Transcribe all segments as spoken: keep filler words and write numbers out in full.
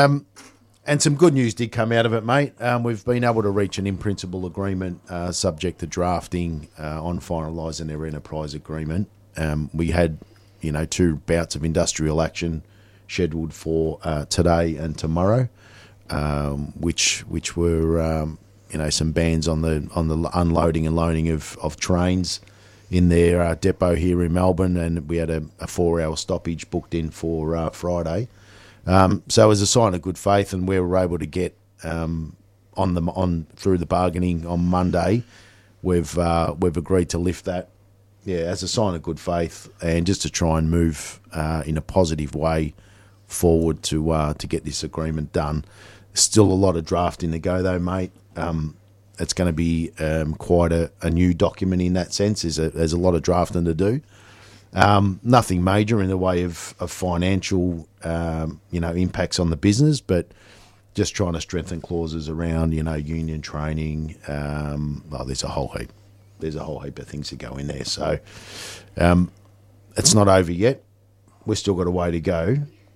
Um, and some good news did come out of it, mate. Um, we've been able to reach an in-principle agreement uh, subject to drafting uh, on finalising their enterprise agreement. Um, we had, you know, two bouts of industrial action scheduled for uh, today and tomorrow, um, which which were um, you know some bans on the on the unloading and loading of, of trains in their uh, depot here in Melbourne, and we had a, a four-hour stoppage booked in for uh, Friday. Um, so as a sign of good faith, and we were able to get um, on the on through the bargaining on Monday, we've uh, we've agreed to lift that. Yeah, as a sign of good faith, and just to try and move uh, in a positive way forward to uh, to get this agreement done. Still a lot of drafting to go, though, mate. Um, it's going to be um, quite a, a new document in that sense. There's a, there's a lot of drafting to do. Um, nothing major in the way of, of financial, um, you know, impacts on the business, but just trying to strengthen clauses around, you know, union training. Um, well, there's a whole heap. There's a whole heap of things that go in there. So um, it's not over yet. We've still got a way to go,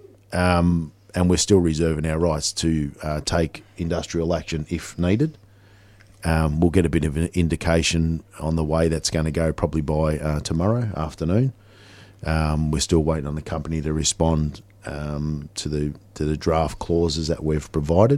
um, and we're still reserving our rights to uh, take industrial action if needed. Um, we'll get a bit of an indication on the way that's going to go probably by uh, tomorrow afternoon. Um, we're still waiting on the company to respond um, to the to the draft clauses that we've provided.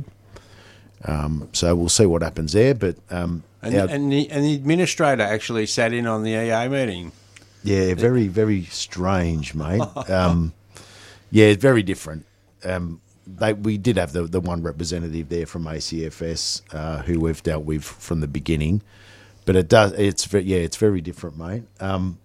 Um, so we'll see what happens there. But um, and, our, and, the, and the administrator actually sat in on the E A meeting. Yeah, very very strange, mate. Um, yeah, very different. Um, they, we did have the the one representative there from A C F S uh, who we've dealt with from the beginning, but it does it's very, yeah it's very different, mate. Um,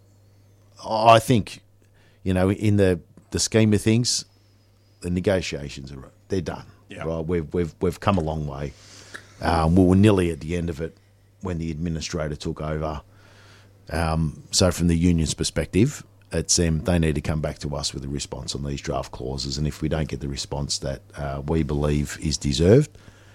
I think, you know, in the, the scheme of things, the negotiations are they're done. Yep. Right, we've we've we've come a long way. Um, we were nearly at the end of it when the administrator took over. Um, so from the union's perspective, it's um, they need to come back to us with a response on these draft clauses, and if we don't get the response that uh, we believe is deserved,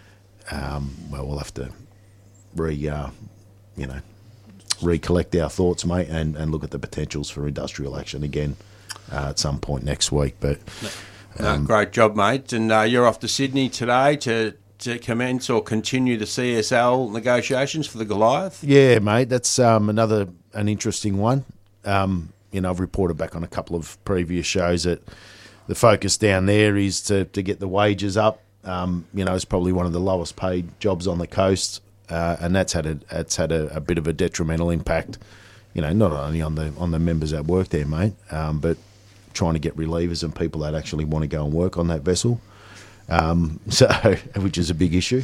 um, well, we'll have to re uh, you know recollect our thoughts, mate, and, and look at the potentials for industrial action again uh, at some point next week. But um, no, great job, mate, and uh, you're off to Sydney today to. to commence or continue the C S L negotiations for the Goliath? Yeah, mate, that's um, another an interesting one. Um, you know, I've reported back on a couple of previous shows that the focus down there is to, to get the wages up. Um, you know, it's probably one of the lowest paid jobs on the coast, uh, and that's had a that's had a, a bit of a detrimental impact. You know, not only on the on the members that work there, mate, um, but trying to get relievers and people that actually want to go and work on that vessel. Um, so, which is a big issue.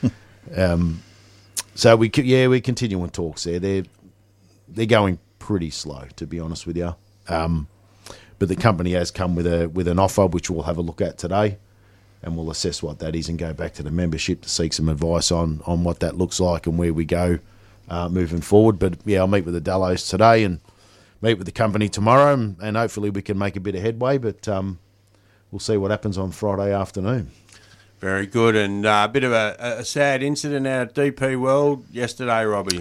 um, so we, yeah, we continue on talks there. They're they're going pretty slow, to be honest with you. Um, but the company has come with a with an offer, which we'll have a look at today, and we'll assess what that is and go back to the membership to seek some advice on on what that looks like and where we go uh, moving forward. But yeah, I'll meet with the Dallows today and meet with the company tomorrow, and, and hopefully we can make a bit of headway. But um, we'll see what happens on Friday afternoon. Very good, and uh, a bit of a, a sad incident out at D P World yesterday, Robbie.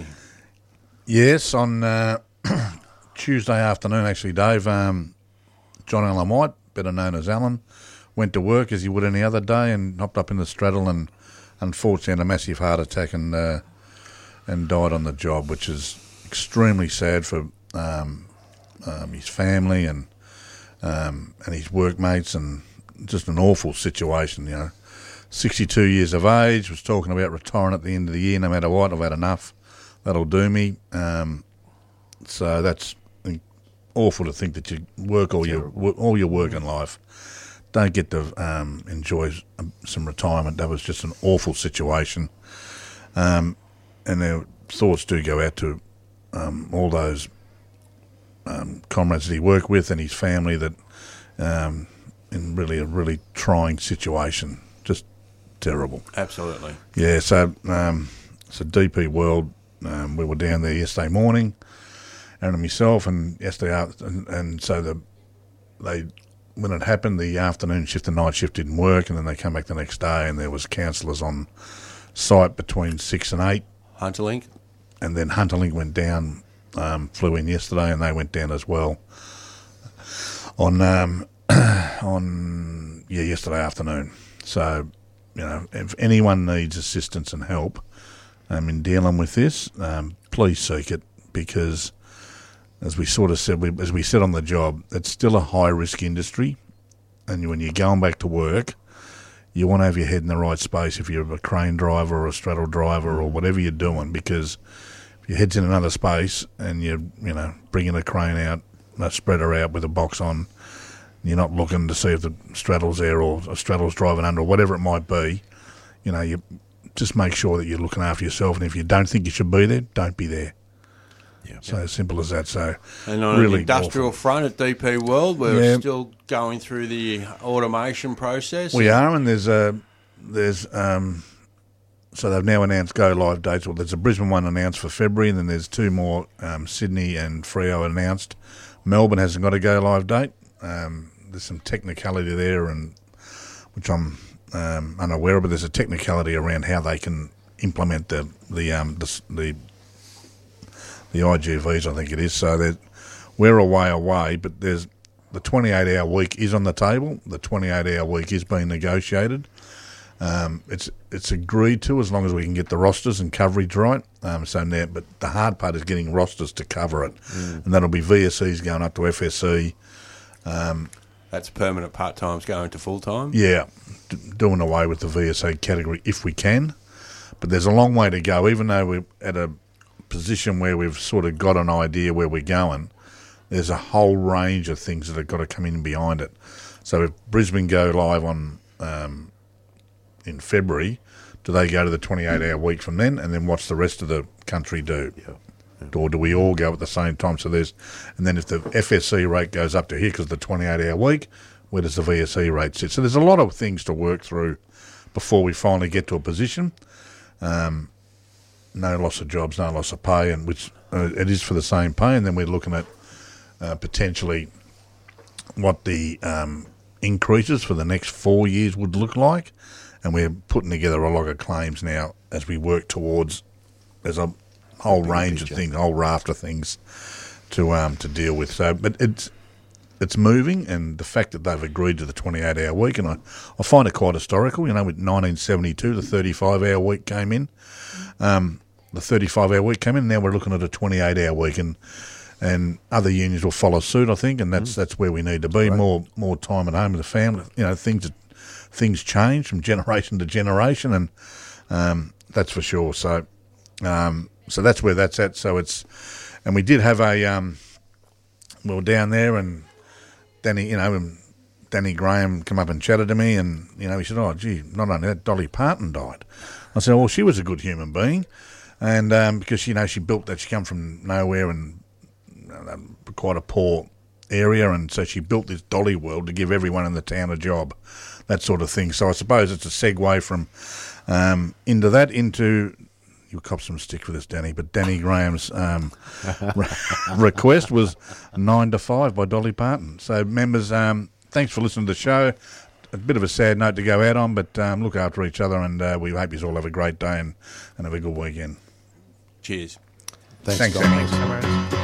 Yes, on uh, Tuesday afternoon, actually, Dave, um, John Allen White, better known as Alan, went to work as he would any other day and hopped up in the straddle and unfortunately had a massive heart attack and uh, and died on the job, which is extremely sad for um, um, his family and um, and his workmates, and just an awful situation, you know. sixty-two years of age, was talking about retiring at the end of the year, no matter what. I've had enough. That'll do me. Um, so that's awful to think that you work all your all your work in life, don't get to um, enjoy some retirement. That was just an awful situation. Um, and their thoughts do go out to um, all those um, comrades that he worked with and his family that um, in really a really trying situation. Just terrible. Absolutely. Yeah, so um, so D P World, um, we were down there yesterday morning, Aaron and myself, and yesterday, and, and so the they when it happened, the afternoon shift and night shift didn't work, and then they came back the next day, and there was counsellors on site between six and eight. Hunterlink, and then Hunterlink went down, um, flew in yesterday, and they went down as well on um, on yeah yesterday afternoon. So, you know, if anyone needs assistance and help um, in dealing with this, um, please seek it, because as we sort of said, we, as we said on the job, it's still a high-risk industry, and when you're going back to work, you want to have your head in the right space if you're a crane driver or a straddle driver or whatever you're doing, because if your head's in another space and you're, you know, bringing a crane out, a spreader out with a box on, you're not looking to see if the straddle's there or a straddle's driving under or whatever it might be, you know, you just make sure that you're looking after yourself, and if you don't think you should be there, don't be there. Yeah. So as simple as that. So and on really an industrial awful. front at D P World, we're Yeah. still going through the automation process. We are, and there's a there's um, so they've now announced go live dates. Well, there's a Brisbane one announced for February, and then there's two more, um, Sydney and Freo announced. Melbourne hasn't got a go live date. Um, there's some technicality there, and which I'm um, unaware of, but there's a technicality around how they can implement the the um, the, the the I G Vs, I think it is. So that we're a way away, but there's the twenty-eight hour week is on the table. The twenty-eight hour week is being negotiated. Um, it's it's agreed to as long as we can get the rosters and coverage right. Um, so now, but the hard part is getting rosters to cover it, mm. and that'll be V S Es going up to F S E. Um, That's permanent part-times going to full-time? Yeah, d- doing away with the V S A category if we can. But there's a long way to go, even though we're at a position where we've sort of got an idea where we're going. There's a whole range of things that have got to come in behind it. So if Brisbane go live on um, in February, do they go to the twenty-eight hour week from then, and then what's the rest of the country do? Yeah. Yeah. Or do we all go at the same time? So there's, and then if the F S C rate goes up to here because of the twenty-eight hour week, where does the V S E rate sit? So there's a lot of things to work through before we finally get to a position. Um, no loss of jobs, no loss of pay, and which uh, it is for the same pay. And then we're looking at uh, potentially what the um, increases for the next four years would look like. And we're putting together a lot of claims now as we work towards, there's a whole range picture. of things, a whole raft of things to um, to deal with. So, but it's it's moving, and the fact that they've agreed to the twenty-eight hour week, and I, I find it quite historical. You know, with nineteen seventy-two, the thirty-five hour week came in. Um, the thirty-five hour week came in. Now we're looking at a twenty-eight hour week, and and other unions will follow suit, I think, and that's mm. that's where we need to be. Right. More more time at home with the family. You know, things things change from generation to generation, and um, that's for sure. So. Um, So that's where that's at. So it's, and we did have a, um, we were down there, and Danny, you know, and Danny Graham come up and chatted to me, and you know, he said, "Oh, gee, not only that, Dolly Parton died." I said, "Well, she was a good human being, and um, because you know she built that, she come from nowhere and uh, quite a poor area, and so she built this Dolly World to give everyone in the town a job, that sort of thing." So I suppose it's a segue from um, into that into. You'll cop some stick for this, Danny, but Danny Graham's um, re- request was nine to five by Dolly Parton. So, members, um, thanks for listening to the show. A bit of a sad note to go out on, but um, look after each other, and uh, we hope you all have a great day and, and have a good weekend. Cheers. Thanks, Thanks, Dom. Danny.